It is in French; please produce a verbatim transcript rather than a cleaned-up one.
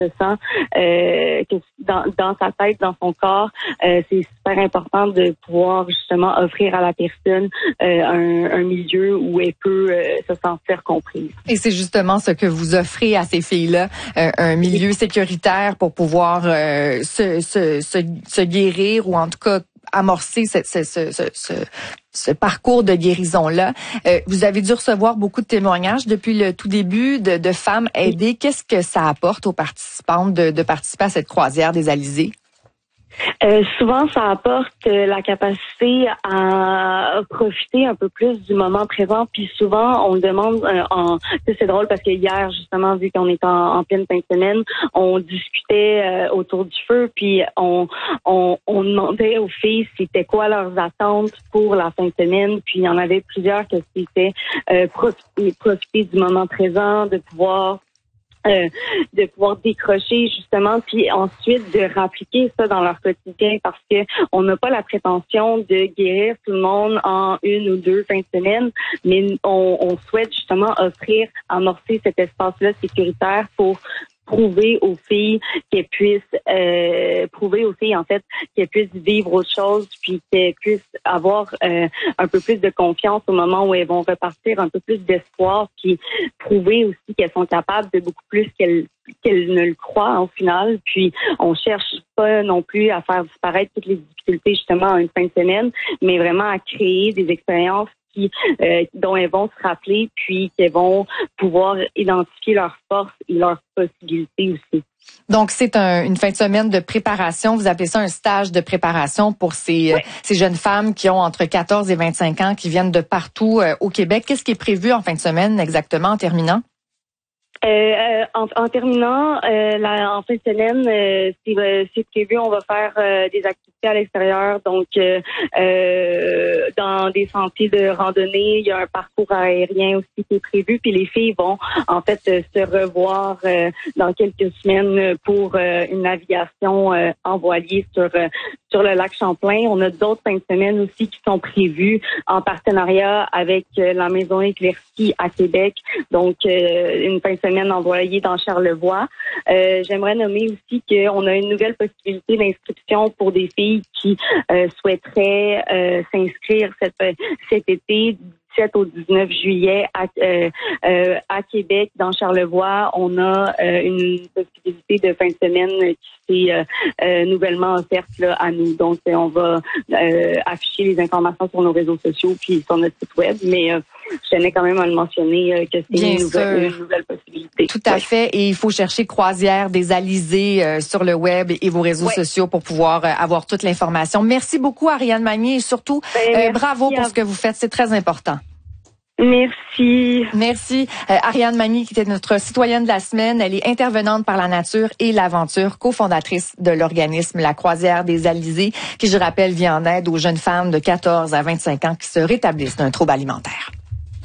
se sent, euh, que dans, dans sa tête, dans son corps, euh, c'est super important de pouvoir justement offrir à la personne euh, un, un milieu où elle peut euh, se sentir comprise. Et c'est justement ce que vous offrez à ces filles-là, euh, un milieu sécuritaire pour pouvoir euh, se, se, se, se guérir ou en tout cas amorcer ce, ce, ce, ce, ce, ce parcours de guérison-là. Euh, vous avez dû recevoir beaucoup de témoignages depuis le tout début de, de femmes aidées. Qu'est-ce que ça apporte aux participantes de, de participer à cette croisière des Alizés? Euh, souvent, ça apporte euh, la capacité à profiter un peu plus du moment présent. Puis souvent, on le demande. Euh, en, c'est drôle parce que hier, justement, vu qu'on est en, en pleine fin de semaine, on discutait euh, autour du feu. Puis on, on, on demandait aux filles c'était quoi leurs attentes pour la fin de semaine. Puis il y en avait plusieurs que c'était euh, profiter, profiter du moment présent, de pouvoir Euh, de pouvoir décrocher justement, puis ensuite de rappliquer ça dans leur quotidien parce que on n'a pas la prétention de guérir tout le monde en une ou deux fins de semaine, mais on, on souhaite justement offrir, amorcer cet espace-là sécuritaire pour prouver aux filles qu'elles puissent euh, prouver aux filles en fait qu'elles puissent vivre autre chose puis qu'elles puissent avoir euh, un peu plus de confiance au moment où elles vont repartir, un peu plus d'espoir puis prouver aussi qu'elles sont capables de beaucoup plus qu'elles qu'elles ne le croient au final. Puis on cherche pas non plus à faire disparaître toutes les difficultés justement en une fin de semaine, mais vraiment à créer des expériences Qui, euh, dont elles vont se rappeler, puis qu'elles vont pouvoir identifier leurs forces et leurs possibilités aussi. Donc, c'est un, une fin de semaine de préparation. Vous appelez ça un stage de préparation pour ces, oui. euh, ces jeunes femmes qui ont entre quatorze et vingt-cinq ans, qui viennent de partout euh, au Québec. Qu'est-ce qui est prévu en fin de semaine exactement en terminant? Euh, en, en terminant, euh, la, en fin de semaine, euh, c'est, euh, c'est prévu, on va faire euh, des activités à l'extérieur, donc euh, euh, dans des sentiers de randonnée, il y a un parcours aérien aussi qui est prévu, puis les filles vont en fait euh, se revoir euh, dans quelques semaines pour euh, une navigation euh, en voilier sur euh, sur le lac Champlain. On a d'autres fins de semaine aussi qui sont prévues en partenariat avec euh, la Maison Éclaircie à Québec, donc euh, une fin de semaine envoyée dans Charlevoix. Euh, j'aimerais nommer aussi qu'on a une nouvelle possibilité d'inscription pour des filles qui euh, souhaiteraient euh, s'inscrire cet, cet été du dix-sept au dix-neuf juillet à, euh, euh, à Québec, dans Charlevoix. On a euh, une possibilité de fin de semaine qui s'est euh, euh, nouvellement offerte là, à nous. Donc, on va euh, afficher les informations sur nos réseaux sociaux puis sur notre site web, mais euh, je tenais quand même à le mentionner euh, que c'est une nouvelle, une nouvelle possibilité. Tout à ouais. fait. Et il faut chercher Croisière des Alizés euh, sur le web et vos réseaux ouais. sociaux pour pouvoir euh, avoir toute l'information. Merci beaucoup, Ariane Magnier, et surtout, ben, euh, bravo pour ce que vous faites. C'est très important. Merci. Merci. Euh, Ariane Magnier, qui était notre citoyenne de la semaine. Elle est intervenante par la nature et l'aventure, cofondatrice de l'organisme La Croisière des Alizés, qui, je rappelle, vient en aide aux jeunes femmes de quatorze à vingt-cinq ans qui se rétablissent d'un trouble alimentaire.